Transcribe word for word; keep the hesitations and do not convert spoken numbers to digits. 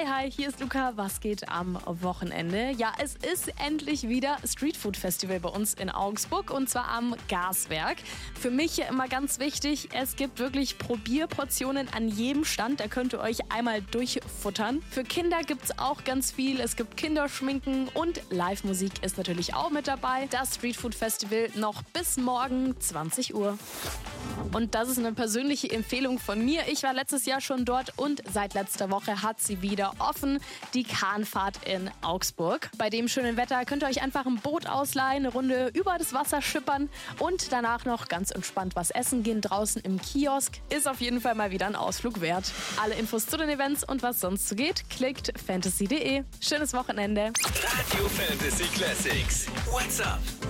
Hi, hi, hier ist Luca. Was geht am Wochenende? Ja, es ist endlich wieder Streetfood Festival bei uns in Augsburg und zwar am Gaswerk. Für mich immer ganz wichtig, es gibt wirklich Probierportionen an jedem Stand. Da könnt ihr euch einmal durchfuttern. Für Kinder gibt es auch ganz viel. Es gibt Kinderschminken und Live-Musik ist natürlich auch mit dabei. Das Streetfood Festival noch bis morgen zwanzig Uhr. Und das ist eine persönliche Empfehlung von mir. Ich war letztes Jahr schon dort und seit letzter Woche hat sie wieder offen, die Kahnfahrt in Augsburg. Bei dem schönen Wetter könnt ihr euch einfach ein Boot ausleihen, eine Runde über das Wasser schippern und danach noch ganz entspannt was essen gehen draußen im Kiosk. Ist auf jeden Fall mal wieder ein Ausflug wert. Alle Infos zu den Events und was sonst so geht, klickt fantasy punkt de. Schönes Wochenende. Radio Fantasy Classics. What's up?